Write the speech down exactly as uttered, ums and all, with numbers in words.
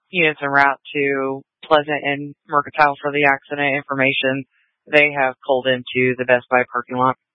units en route to Pleasant and Mercantile for the accident information. They have pulled into the Best Buy parking lot.